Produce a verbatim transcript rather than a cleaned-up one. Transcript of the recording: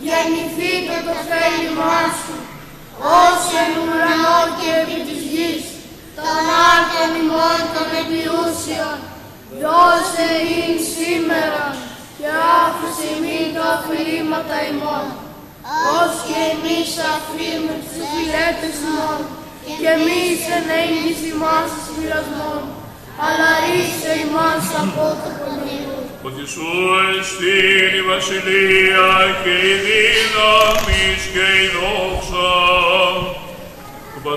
γεννηθείτε το θέλημά σου, ως εν ουρανό και επί της γης, των άρτων ημών των επιούσιων, δώσε ειν σήμερα και άφησε ημίν τα οφειλήματα ημών, ως και εμείς αφήνουμε τους φιλέτες ημών, και εμείς εν έγκυς ημάς εις πειρασμών, αλλά ρίσε ημάς από το πονηρού. Ότι σου εστίν η βασιλεία και η δύναμις και η δόξα